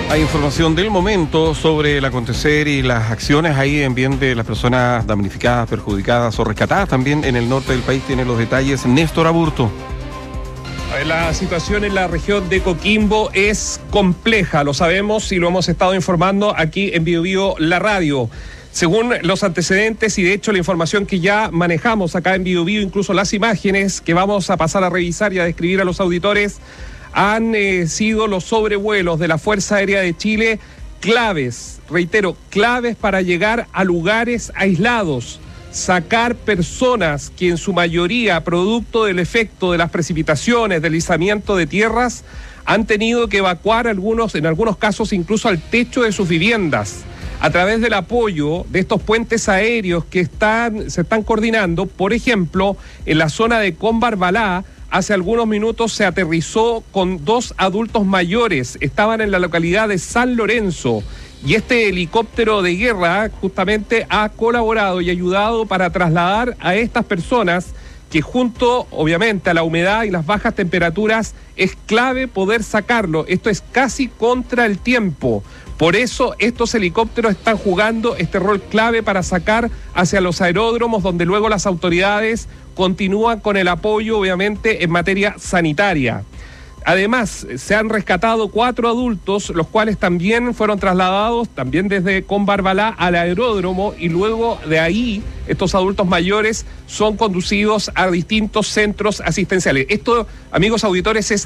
Hay información del momento sobre el acontecer y las acciones ahí en bien de las personas damnificadas, perjudicadas o rescatadas también en el norte del país. Tiene los detalles Néstor Aburto. La situación en la región de Coquimbo es compleja, lo sabemos y lo hemos estado informando aquí en Bio Bio, la radio. Según los antecedentes y de hecho la información que ya manejamos acá en Bio Bio, incluso las imágenes que vamos a pasar a revisar y a describir a los auditores, han sido los sobrevuelos de la Fuerza Aérea de Chile claves, reitero, claves para llegar a lugares aislados, sacar personas que en su mayoría, producto del efecto de las precipitaciones, deslizamiento de tierras, han tenido que evacuar en algunos casos incluso al techo de sus viviendas. A través del apoyo de estos puentes aéreos que se están coordinando, por ejemplo, en la zona de Combarbalá, hace algunos minutos se aterrizó con 2 adultos mayores, estaban en la localidad de San Lorenzo, y este helicóptero de guerra justamente ha colaborado y ayudado para trasladar a estas personas que junto, obviamente, a la humedad y las bajas temperaturas es clave poder sacarlo. Esto es casi contra el tiempo. Por eso estos helicópteros están jugando este rol clave para sacar hacia los aeródromos, donde luego las autoridades continúan con el apoyo, obviamente, en materia sanitaria. Además, se han rescatado 4 adultos, los cuales también fueron trasladados, también desde Combarbalá al aeródromo, y luego de ahí, estos adultos mayores son conducidos a distintos centros asistenciales. Esto, amigos auditores, es